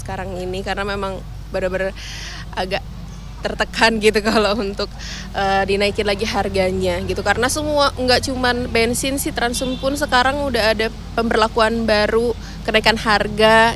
sekarang ini, karena memang benar-benar agak tertekan gitu kalau untuk dinaikin lagi harganya gitu, karena semua nggak cuman bensin sih, Transum pun sekarang udah ada pemberlakuan baru kenaikan harga